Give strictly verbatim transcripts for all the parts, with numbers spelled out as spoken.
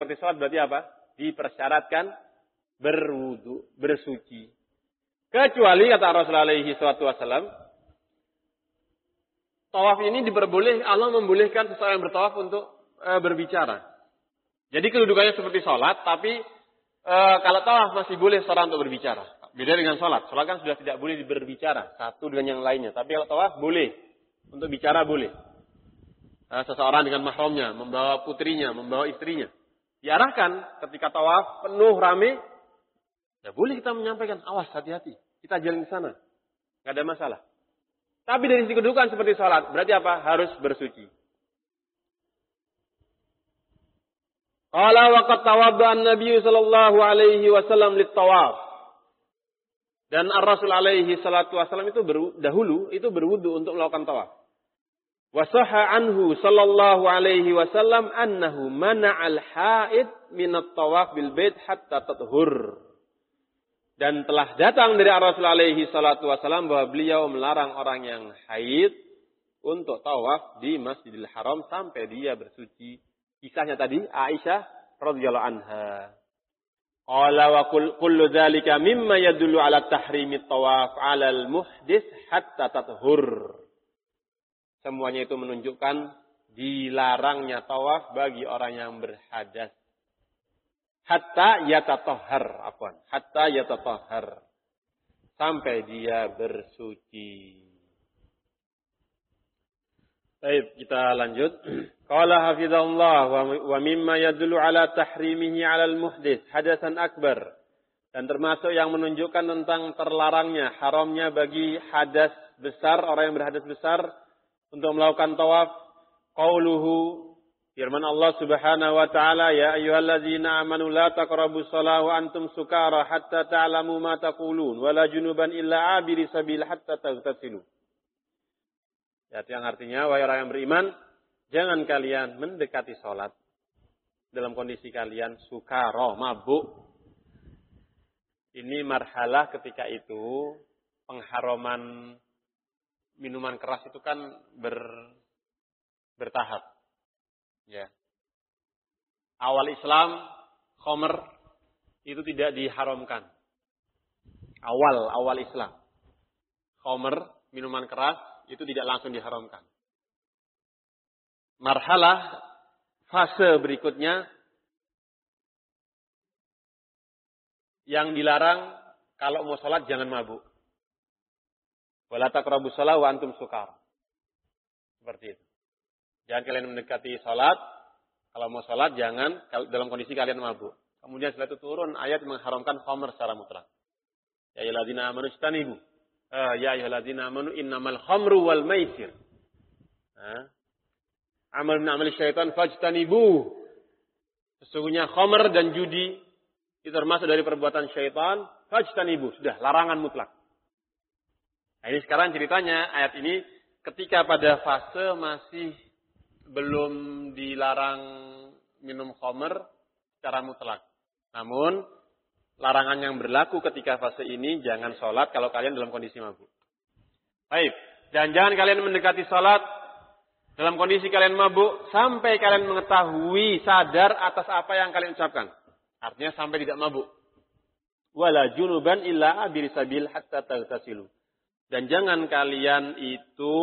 seperti sholat berarti apa? Dipersyaratkan berwudu, bersuci. Kecuali kata Rasulullah alaihi wasallam, tawaf ini diperboleh, Allah membolehkan seseorang yang bertawaf untuk e, berbicara. Jadi kedudukannya seperti sholat, tapi e, kalau tawaf masih boleh seseorang untuk berbicara. Beda dengan sholat. Sholat kan sudah tidak boleh berbicara satu dengan yang lainnya. Tapi kalau tawaf boleh, untuk bicara boleh. Nah, seseorang dengan mahramnya, membawa putrinya, membawa istrinya. Diarahkan ketika tawaf penuh rame, ya boleh kita menyampaikan, awas hati-hati, kita jalan ke sana. Enggak ada masalah. Tapi dari sisi kedudukan seperti sholat, berarti apa? Harus bersuci. Qala wa qad tawadda an-nabiy sallallahu alaihi wasallam lit-tawaf. Dan Ar-Rasul alaihi salatu wasallam itu ber, dahulu itu berwudu untuk melakukan tawaf. Wa sahha anhu sallallahu alaihi wasallam annahu mana'al haid min at-tawaf bil bait hatta tathur. Dan telah datang dari Rasul alaihi salatu wasallam bahwa beliau melarang orang yang haid untuk tawaf di Masjidil Haram sampai dia bersuci. Kisahnya tadi Aisyah radhiyallahu anha. Qala wa kullu dzalika mimma yadullu ala tahrimi tawaf 'ala al-muhdits hatta tathur. Semuanya itu menunjukkan dilarangnya tawaf bagi orang yang berhadas. Hatta yatatahhar, afwan. Hatta yatatahhar. Sampai dia bersuci. Baik, kita lanjut. Qala hafizahullah wa mimma yadullu ala tahrimihi 'ala al-muhdits hadatsan akbar. Dan termasuk yang menunjukkan tentang terlarangnya, haramnya bagi hadas besar, orang yang berhadas besar untuk melakukan tawaf, qauluhu, firman Allah Subhanahu wa taala, ya ayyuhalladzina amanu la taqrabus shalah wa antum sukara hatta ta'lamu ma taqulun wa la junuban illa abiri sabil hatta taghtasilu. Ya, yang artinya wahai orang yang beriman, jangan kalian mendekati salat dalam kondisi kalian sukara, mabuk. Ini marhalah ketika itu pengharaman minuman keras itu kan ber, bertahap. Ya. Awal Islam, khamr itu tidak diharamkan. Awal, awal Islam. Khamr, minuman keras, itu tidak langsung diharamkan. Marhalah, fase berikutnya, yang dilarang, kalau mau sholat jangan mabuk. Wala taqrabus shalah wa antum sukar. Seperti itu. Jangan kalian mendekati salat. Kalau mau salat jangan dalam kondisi kalian mabuk. Kemudian setelah itu turun ayat mengharamkan khamr secara mutlak. Ya ayyuhalladzina amanu istanibu. Uh, ya ayyuhalladzina amanu innamal khamru wal maisir. Nah. Amal min amali syaitan fajtanibu. Sesungguhnya khamr dan judi itu termasuk dari perbuatan syaitan. Fajtanibu. Sudah larangan mutlak. Nah, ini sekarang ceritanya ayat ini ketika pada fase masih belum dilarang minum khamr secara mutlak. Namun larangan yang berlaku ketika fase ini jangan sholat kalau kalian dalam kondisi mabuk. Baik, dan jangan kalian mendekati sholat dalam kondisi kalian mabuk sampai kalian mengetahui sadar atas apa yang kalian ucapkan. Artinya sampai tidak mabuk. Wala junuban illa abiri sabil hatta taghtasilu. Dan jangan kalian itu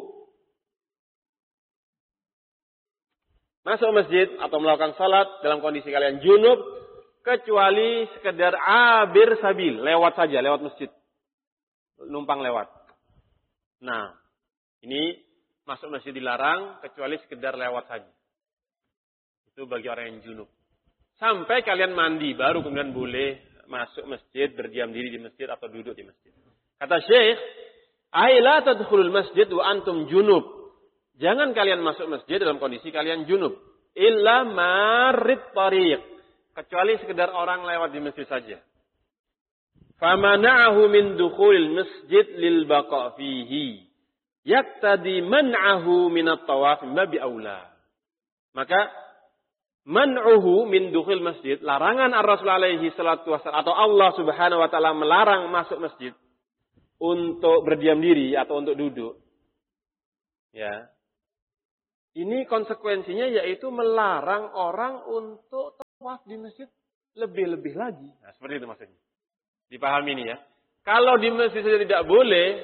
masuk masjid atau melakukan salat dalam kondisi kalian junub, kecuali sekedar abir sabil, lewat saja, lewat masjid. Numpang lewat. Nah, ini masuk masjid dilarang, kecuali sekedar lewat saja. Itu bagi orang yang junub. Sampai kalian mandi, baru kemudian boleh masuk masjid, berdiam diri di masjid atau duduk di masjid. Kata Syekh, ai la tadkhulul masjid wa antum junub. Jangan kalian masuk masjid dalam kondisi kalian junub. Illa marid tariq. Kecuali sekedar orang lewat di masjid saja. Famana'ahu min dukhulil masjid lil baqa' fihi. Yaktadi man'ahu min at-tawaf babi aula. Maka man'uhu min dukhul masjid, larangan Ar-Rasul alaihi salatu wasallam atau Allah Subhanahu wa taala melarang masuk masjid untuk berdiam diri atau untuk duduk. Ya. Ini konsekuensinya yaitu melarang orang untuk tawaf di masjid lebih-lebih lagi. Nah, seperti itu maksudnya. Dipahami ini ya. Kalau di masjid saja tidak boleh,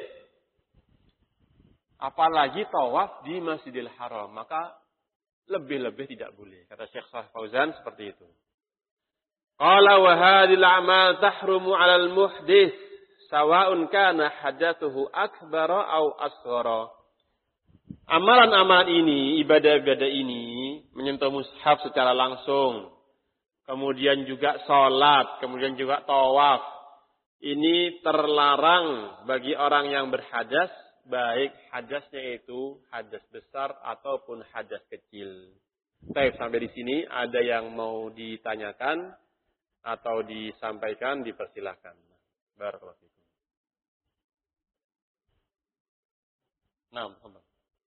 apalagi tawaf di Masjidil Haram, maka lebih-lebih tidak boleh. Kata Syekh Shalih Fauzan seperti itu. Qala wa hadhil a'mal tahrumu 'alal muhdits sawa'un kana hadatsuhu akbara aw asghara. Amalan-amalan ini, ibadah-ibadah ini menyentuh mushaf secara langsung. Kemudian juga salat, kemudian juga tawaf. Ini terlarang bagi orang yang berhadas, baik hadasnya itu hadas besar ataupun hadas kecil. Baik, sampai di sini ada yang mau ditanyakan atau disampaikan, dipersilahkan. Barakallahu fikum. Nah, apa?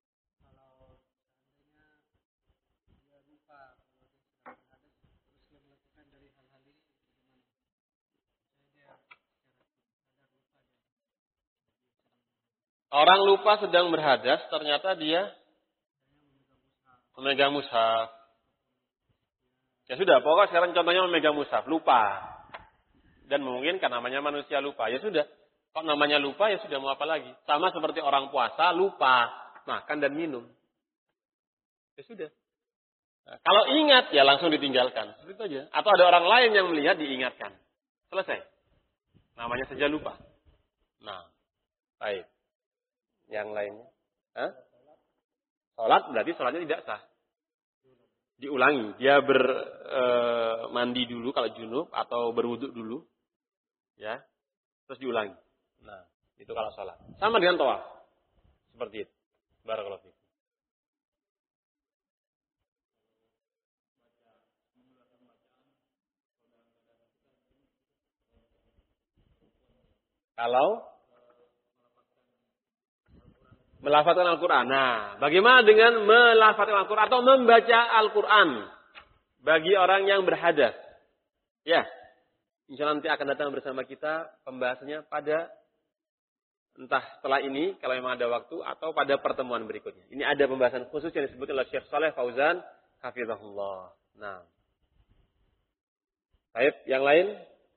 Orang lupa sedang berhadas, ternyata dia memegang mushaf. Ya sudah, pokoknya sekarang contohnya memegang mushaf, lupa. Dan memungkinkan namanya manusia lupa. Ya sudah, kok namanya lupa ya sudah mau apa lagi. Sama seperti orang puasa, lupa makan dan minum. Ya sudah. Nah, kalau ingat, ya langsung ditinggalkan. Seperti itu aja. Atau ada orang lain yang melihat, diingatkan. Selesai. Namanya saja lupa. Nah, baik. Yang lainnya. Hah? Sholat berarti sholatnya tidak sah. Diulangi. Dia ber e, mandi dulu kalau junub atau berwuduk dulu. Ya. Terus diulangi. Nah, itu kalau sholat. Sama dengan tawaf. Seperti itu. Barakallahu fikum. Kalau melafazkan Al-Quran. Nah, bagaimana dengan melafazkan Al-Quran atau membaca Al-Quran bagi orang yang berhadas? Ya, insya Allah nanti akan datang bersama kita pembahasannya pada entah setelah ini, kalau memang ada waktu, atau pada pertemuan berikutnya. Ini ada pembahasan khusus yang disebut oleh Syekh Shalih Fauzan, hafizahullah. Nah, baik, yang lain?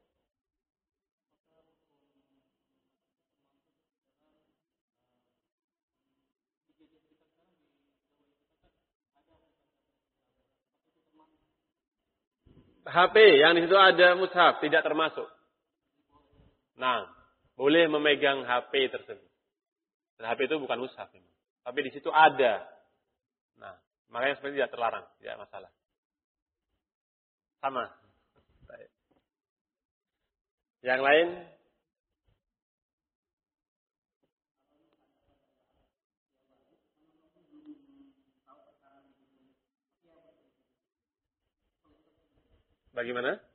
H P yang di situ ada mushaf tidak termasuk. Nah, boleh memegang H P tersebut. Dan H P itu bukan mushaf, tapi di situ ada. Nah, makanya seperti tidak terlarang, tidak masalah. Sama. Baik. Yang lain? Bagaimana?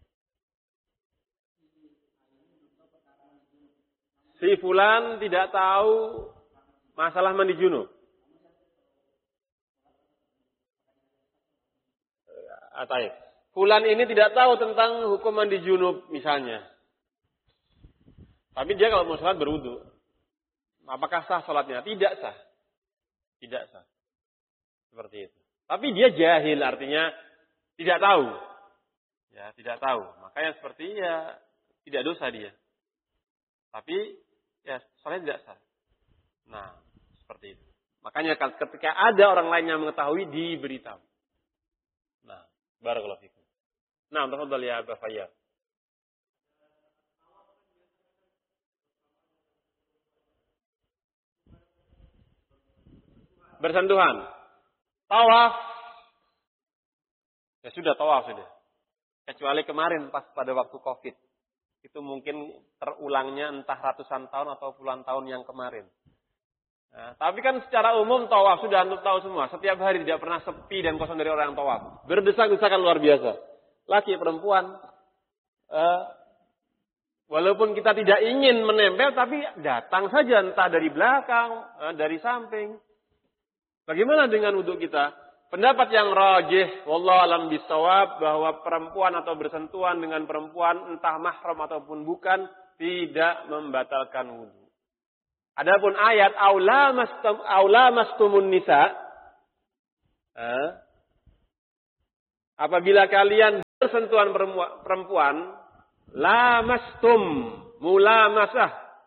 Si fulan tidak tahu masalah mandi junub. Ataif. Fulan ini tidak tahu tentang hukum mandi junub misalnya. Tapi dia kalau mau sholat berwudu. Apakah sah sholatnya? Tidak sah. Tidak sah. Seperti itu. Tapi dia jahil, artinya tidak tahu. Ya, tidak tahu. Makanya seperti ya tidak dosa dia. Tapi ya sholatnya tidak sah. Nah, seperti itu. Makanya ketika ada orang lain yang mengetahui, diberitahu. Nah, barakallahu fikum. Nah, tafadhal ya Abu Fayyad. Bersentuhan. Tawaf. Ya sudah tawaf sudah. Kecuali kemarin pas pada waktu Covid. Itu mungkin terulangnya entah ratusan tahun atau puluhan tahun yang kemarin. Nah, tapi kan secara umum tawaf sudah untuk tahu semua. Setiap hari tidak pernah sepi dan kosong dari orang yang tawaf. Berdesak-desakan luar biasa. Laki perempuan. Eh, walaupun kita tidak ingin menempel, tapi datang saja entah dari belakang, eh, dari samping. Bagaimana dengan wudhu kita? Pendapat yang rajih, wallahu alam bisawab, bahwa perempuan atau bersentuhan dengan perempuan, entah mahram ataupun bukan, tidak membatalkan wudhu. Adapun ayat aula mastumun nisa, eh, apabila kalian Sentuhan perempuan, lamastum, mulamasah.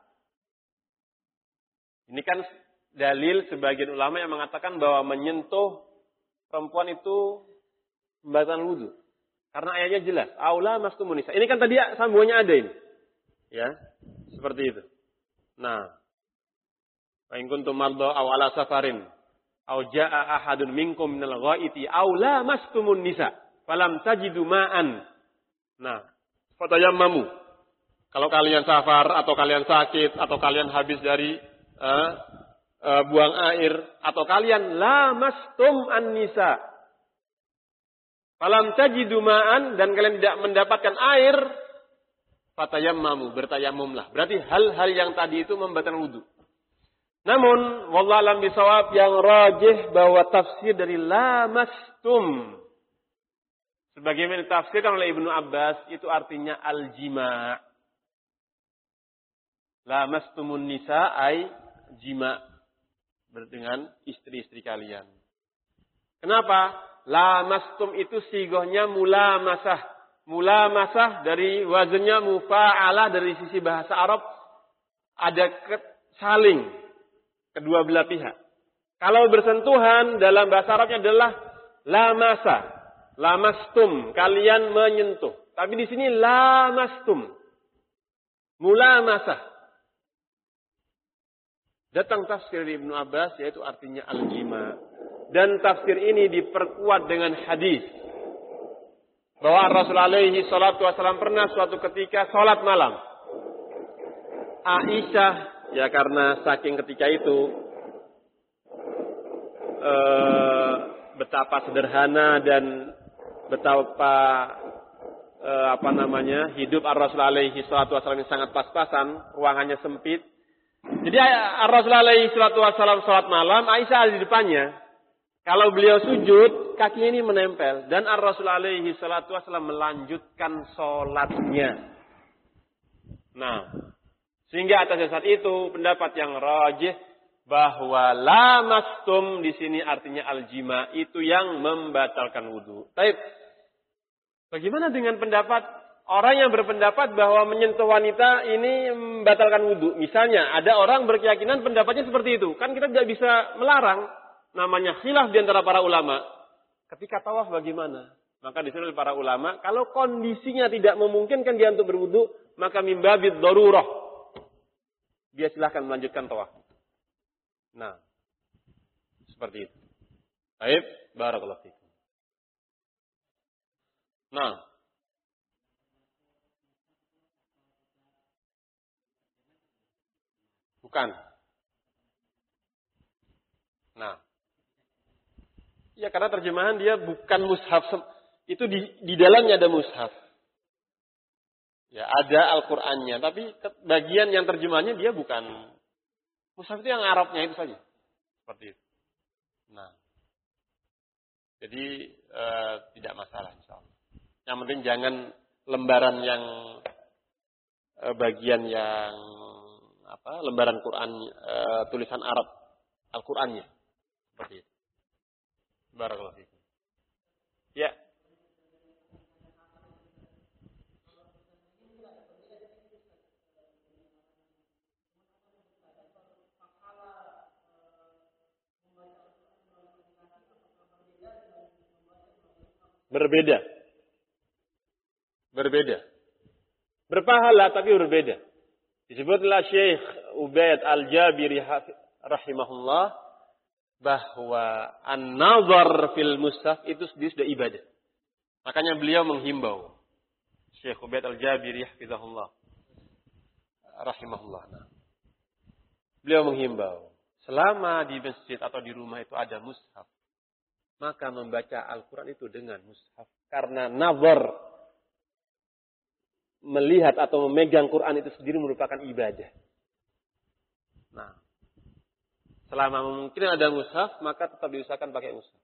Ini kan dalil sebagian ulama yang mengatakan bahwa menyentuh perempuan itu membatalkan wudu. Karena ayatnya jelas, aula mastumun nisa. Ini kan tadi sambungannya ada ini. Ya, seperti itu. Nah, wa in kuntum marda aw ala safarin aw jaa ahadun minkum minal ghaiti aw lamastumun nisa falam tajidu ma'an. Nah, fatayammamu. Kalau kalian safar atau kalian sakit atau kalian habis dari uh, uh, buang air atau kalian lamastum an-nisa falam tajidu ma'an dan kalian tidak mendapatkan air, fatayammamu, bertayamumlah. Berarti hal-hal yang tadi itu membatalkan wudu. Namun, wallahu alam bisawab, yang rajih bahwa tafsir dari lamastum sebagaimana ditafsirkan oleh Ibnu Abbas itu artinya al-jima'. Lamastumun nisa ay jima' dengan istri-istri kalian. Kenapa? Lamastum itu sigohnya mulamasah. Mulamasah dari wazannya mufa'alah, dari sisi bahasa Arab ada saling kedua belah pihak. Kalau bersentuhan dalam bahasa Arabnya adalah lamasa, lamastum, kalian menyentuh. Tapi di sini lamastum, mulamasah. Datang tafsir Ibnu Abbas yaitu artinya al-jima. Dan tafsir ini diperkuat dengan hadis bahwa Rasulullah alaihi salatu wasallam pernah suatu ketika sholat malam. Aisyah, ya karena saking ketika itu eh, betapa sederhana dan betapa eh, apa namanya hidup Rasulullah alaihi salatu wasallam yang sangat pas-pasan, ruangannya sempit. Jadi Rasulullah alaihi salatu wasallam sholat malam, Aisyah ada di depannya. Kalau beliau sujud, kakinya ini menempel. Dan Ar-Rasul alaihi salatu wassalam melanjutkan sholatnya. Nah, sehingga atas dasar itu, pendapat yang rajih, bahwa lamastum di sini artinya al-jima, itu yang membatalkan wudu. Baik. Bagaimana dengan pendapat orang yang berpendapat bahwa menyentuh wanita ini membatalkan wudu? Misalnya, ada orang berkeyakinan pendapatnya seperti itu. Kan kita tidak bisa melarang. Namanya khilaf di antara para ulama. Ketika tawaf bagaimana? Maka disuruh para ulama, kalau kondisinya tidak memungkinkan dia untuk berwudu, maka mimbabid darurah. Dia silahkan melanjutkan tawaf. Nah, seperti itu. Baik, barakallahu fikum. Nah, bukan. Nah, ya karena terjemahan dia bukan mushaf. Itu di, di dalamnya ada mushaf. Ya ada Al-Qur'annya. Tapi bagian yang terjemahannya dia bukan. Mushaf itu yang Arabnya itu saja. Seperti itu. Nah. Jadi e, tidak masalah insyaAllah. Yang penting jangan lembaran yang e, bagian yang apa lembaran Quran e, tulisan Arab Al-Qur'annya. Seperti itu. Barakallahu fikum. Ya. Berbeda. Berbeda. Berpahala tapi berbeda. Disebutlah Syekh Ubaid Al-Jabiri rahimahullah bahwa an-nazar fil mushaf itu sendiri sudah ibadah. Makanya beliau menghimbau. Syekh Ubaid Al-Jabiri hafizahullah rahimahullah. Nah. Beliau menghimbau, selama di masjid atau di rumah itu ada mushaf, maka membaca Al-Qur'an itu dengan mushaf. Karena nazar, melihat atau memegang Quran itu sendiri merupakan ibadah. Nah, selama mungkin ada mushaf, maka tetap diusahakan pakai mushaf.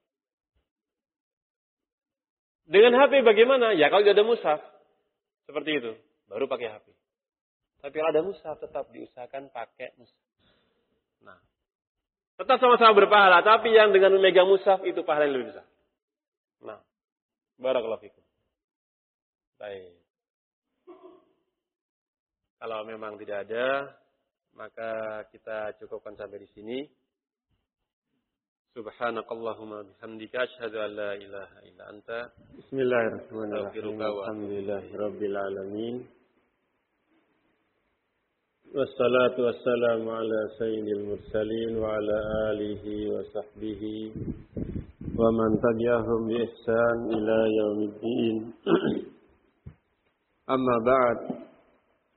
Dengan H P bagaimana? Ya kalau tidak ada mushaf, seperti itu, baru pakai H P. Tapi kalau ada mushaf, tetap diusahakan pakai mushaf. Nah, tetap sama-sama berpahala, tapi yang dengan memegang mushaf itu pahala yang lebih besar. Nah, barakallahu fikum. Baik. Kalau memang tidak ada, maka kita cukupkan sampai di sini. Subhanakallahumma bihamdika asyhadu an la ilaha illa anta Bismillahirrahmanirrahim. Alhamdulillahirabbil alamin. Wassalatu wassalamu ala sayyidil mursalin wa ala alihi wa sahbihi wa man tabi'ahum bi ihsan ila yaumiddin. Amma ba'd.